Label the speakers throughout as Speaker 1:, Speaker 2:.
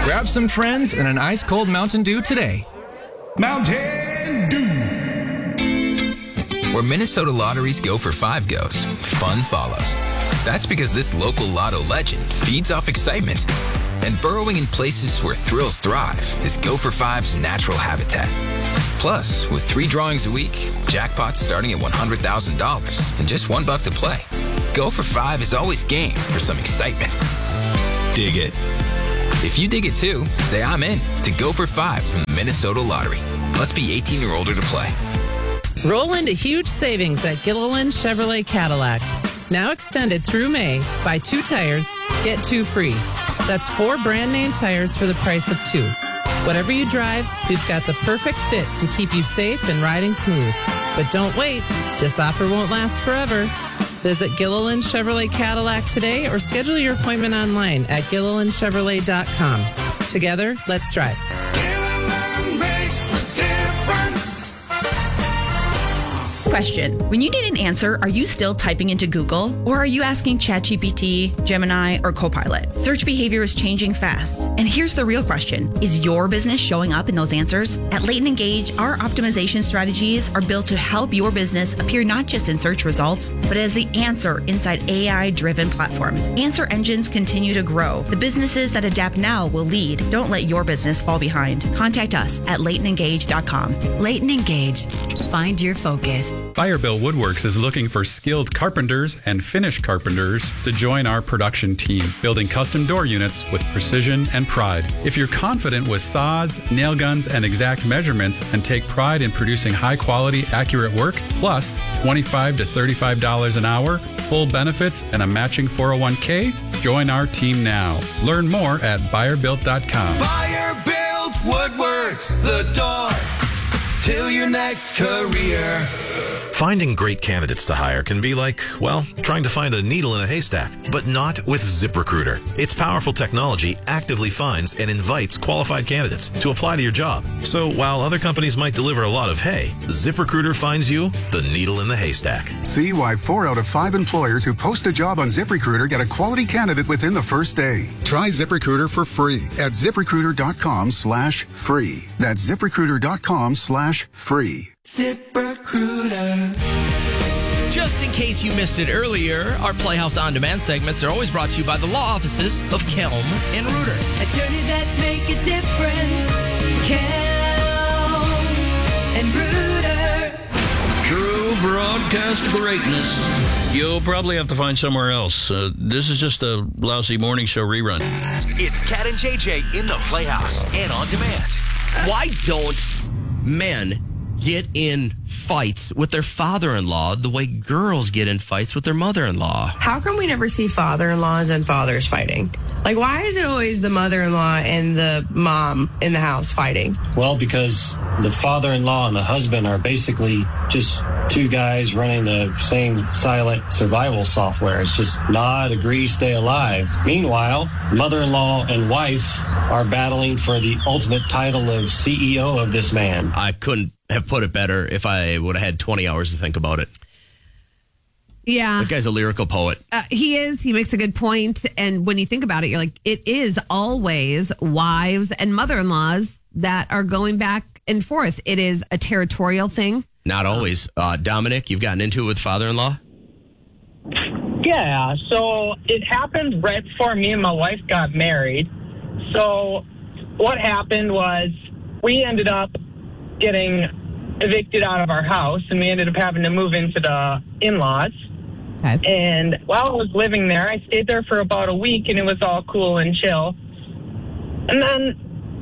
Speaker 1: Grab some friends and an ice-cold Mountain Dew today.
Speaker 2: Mountain Dew.
Speaker 3: Where Minnesota Lotteries Go for 5 goes, fun follows. That's because this local lotto legend feeds off excitement. And burrowing in places where thrills thrive is Go for 5's natural habitat. Plus, with 3 drawings a week, jackpots starting at $100,000 and just $1 to play. Go for 5 is always game for some excitement. Dig it. If you dig it too, say I'm in to Go for 5 from the Minnesota Lottery. Must be 18 or older to play.
Speaker 4: Roll into huge savings at Gilliland Chevrolet Cadillac. Now extended through May. Buy 2 tires, get 2 free. That's 4 brand name tires for the price of 2. Whatever you drive, we've got the perfect fit to keep you safe and riding smooth. But don't wait. This offer won't last forever. Visit Gilliland Chevrolet Cadillac today or schedule your appointment online at GillilandChevrolet.com. Together, let's drive.
Speaker 2: Gilliland makes the difference.
Speaker 5: Question. When you need an answer, are you still typing into Google? Or are you asking ChatGPT, Gemini, or Copilot? Search behavior is changing fast. And here's the real question. Is your business showing up in those answers? At Leighton Engage, our optimization strategies are built to help your business appear not just in search results, but as the answer inside AI-driven platforms. Answer engines continue to grow. The businesses that adapt now will lead. Don't let your business fall behind. Contact us at LeightonEngage.com.
Speaker 6: Leighton Engage. Find your focus.
Speaker 7: Firebill Woodworks is looking for skilled carpenters and finish carpenters to join our production team, building custom door units with precision and pride. If you're confident with saws, nail guns, and exact measurements and take pride in producing high-quality, accurate work, plus $25 to $35 an hour, full benefits, and a matching 401k, join our team now. Learn more at BuyerBuilt.com.
Speaker 2: Firebuilt Woodworks, the door to your next career.
Speaker 8: Finding great candidates to hire can be like, well, trying to find a needle in a haystack, but not with ZipRecruiter. Its powerful technology actively finds and invites qualified candidates to apply to your job. So while other companies might deliver a lot of hay, ZipRecruiter finds you the needle in the haystack.
Speaker 9: See why 4 out of 5 employers who post a job on ZipRecruiter get a quality candidate within the first day. Try ZipRecruiter for free at ZipRecruiter.com/free. That's ZipRecruiter.com/free.
Speaker 2: ZipRecruiter.
Speaker 10: Just in case you missed it earlier, our Playhouse On Demand segments are always brought to you by the law offices of Kelm and Reuter.
Speaker 11: Attorneys that make a difference. Kelm and Reuter.
Speaker 12: True broadcast greatness. You'll probably have to find somewhere else. This is just a lousy morning show rerun.
Speaker 13: It's Cat and JJ in the Playhouse and On Demand.
Speaker 10: Why don't men get in fights with their father-in-law the way girls get in fights with their mother-in-law?
Speaker 14: How come we never see father-in-laws and fathers fighting? Like, why is it always the mother-in-law and the mom in the house fighting?
Speaker 15: Well, because the father-in-law and the husband are basically just 2 guys running the same silent survival software. It's just nod, agree, stay alive. Meanwhile, mother-in-law and wife are battling for the ultimate title of CEO of this man.
Speaker 10: I couldn't have put it better if I would have had 20 hours to think about it.
Speaker 16: Yeah.
Speaker 10: That guy's a lyrical poet.
Speaker 16: He is. He makes a good point. And when you think about it, you're like, it is always wives and mother-in-laws that are going back and forth. It is a territorial thing.
Speaker 10: Not always. Dominic, you've gotten into it with father-in-law?
Speaker 17: Yeah. So it happened right before me and my wife got married. So what happened was we ended up getting evicted out of our house, and we ended up having to move into the in-laws.
Speaker 16: Okay.
Speaker 17: And while I was living there, I stayed there for about a week, and it was all cool and chill. And then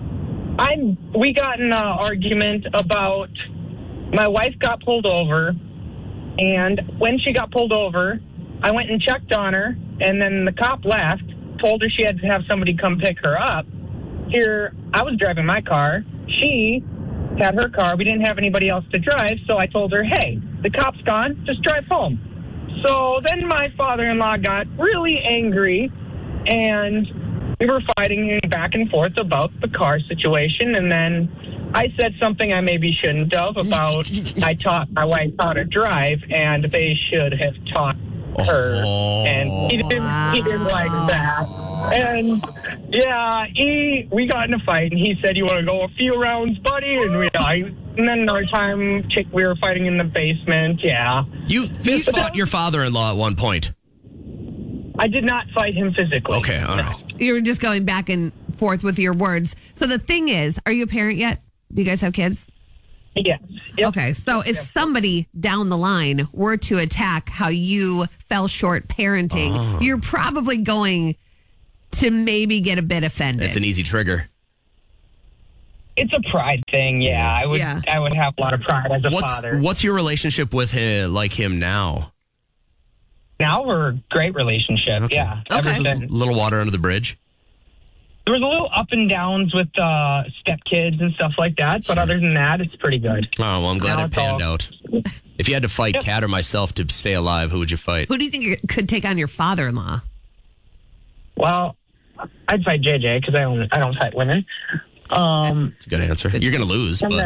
Speaker 17: we got in an argument about my wife got pulled over, and when she got pulled over, I went and checked on her, and then the cop left, told her she had to have somebody come pick her up. Here, I was driving my car. She had her car. We didn't have anybody else to drive, so I told her, hey, the cop's gone. Just drive home. So then my father-in-law got really angry, and we were fighting back and forth about the car situation, and then I said something I maybe shouldn't have about I taught my wife how to drive, and they should have taught her. And he didn't like that. And Yeah, we got in a fight, and he said, "You want to go a few rounds, buddy?" And then another time, we were fighting in the basement. Yeah,
Speaker 10: you fist fought your father-in-law at one point.
Speaker 17: I did not fight him physically.
Speaker 10: Okay, all right.
Speaker 16: You were just going back and forth with your words. So the thing is, are you a parent yet? Do you guys have kids?
Speaker 17: Yes. Yep.
Speaker 16: Okay, so if somebody down the line were to attack how you fell short parenting, you're probably going to maybe get a bit offended.
Speaker 10: It's an easy trigger.
Speaker 17: It's a pride thing, yeah. I would have a lot of pride as a father.
Speaker 10: What's your relationship with him now?
Speaker 17: Now we're a great relationship, yeah.
Speaker 10: Okay. A little water under the bridge?
Speaker 17: There was a little up and downs with stepkids and stuff like that, but other than that, it's pretty good.
Speaker 10: Oh, well, I'm glad it panned out. If you had to fight Kat or myself to stay alive, who would you fight?
Speaker 16: Who do you think could take on your father-in-law?
Speaker 17: Well, I'd fight JJ because I don't fight women.
Speaker 10: That's a good answer. You're going to lose, but...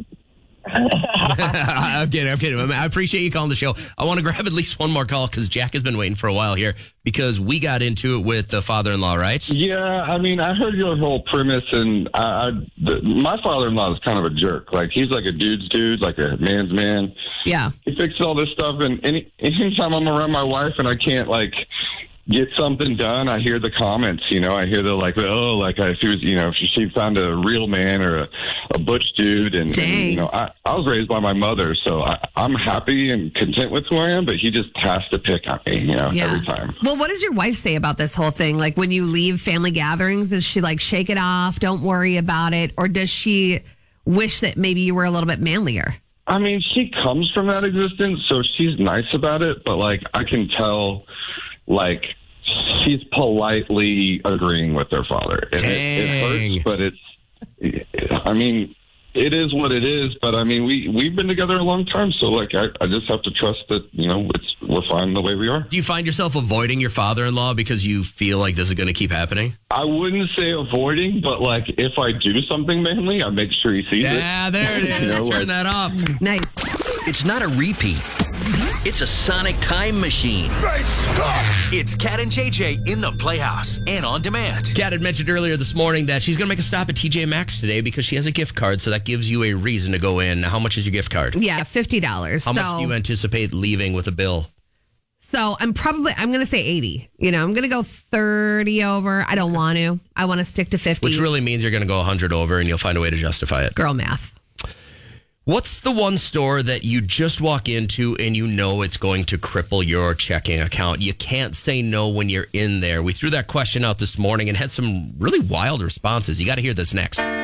Speaker 10: I'm kidding. I appreciate you calling the show. I want to grab at least one more call because Jack has been waiting for a while here because we got into it with the father-in-law, right?
Speaker 18: Yeah, I mean, I heard your whole premise, and my father-in-law is kind of a jerk. Like, he's like a dude's dude, like a man's man.
Speaker 16: Yeah.
Speaker 18: He fixes all this stuff, and anytime I'm around my wife and I can't, like, get something done, I hear the comments, I hear the if she found a real man or a butch dude, and I was raised by my mother, so I'm happy and content with who I am, but he just has to pick on me, every time.
Speaker 16: Well, what does your wife say about this whole thing? Like, when you leave family gatherings, is she like, shake it off, don't worry about it, or does she wish that maybe you were a little bit manlier?
Speaker 18: I mean, she comes from that existence, so she's nice about it, but like, I can tell, like, she's politely agreeing with their father. And it hurts, but it is what it is. But I mean, we've been together a long time, so like I just have to trust that we're fine the way we are.
Speaker 10: Do you find yourself avoiding your father-in-law because you feel like this is going to keep happening?
Speaker 18: I wouldn't say avoiding, but like if I do something manly, I make sure he sees it.
Speaker 10: Yeah, there it is. Turn that up.
Speaker 16: Nice.
Speaker 13: It's not a repeat. It's a sonic time machine.
Speaker 2: Great stuff.
Speaker 13: It's Kat and JJ in the Playhouse and on demand.
Speaker 10: Kat had mentioned earlier this morning that she's going to make a stop at TJ Maxx today because she has a gift card, so that gives you a reason to go in. How much is your gift card?
Speaker 16: Yeah, $50.
Speaker 10: How much do you anticipate leaving with a bill?
Speaker 16: So I'm going to say 80. I'm going to go 30 over. I don't want to. I want to stick to 50.
Speaker 10: Which really means you're going to go 100 over and you'll find a way to justify it.
Speaker 16: Girl math.
Speaker 10: What's the one store that you just walk into and you know it's going to cripple your checking account? You can't say no when you're in there. We threw that question out this morning and had some really wild responses. You got to hear this next.